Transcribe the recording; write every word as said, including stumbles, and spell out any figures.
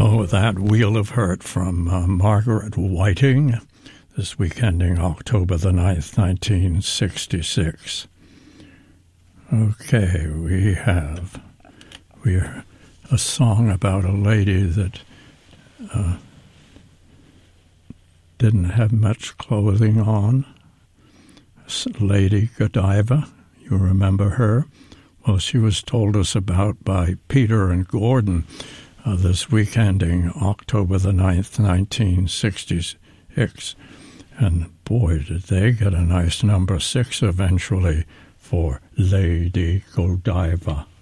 Oh, that Wheel of Hurt from uh, Margaret Whiting, this week ending October the ninth, nineteen sixty-six. Okay, we have we're a song about a lady that uh, didn't have much clothing on. Lady Godiva, you remember her? Well, she was told us about by Peter and Gordon uh, this week ending October the ninth, nineteen sixty-six. And boy, did they get a nice number six eventually for Lady Godiva.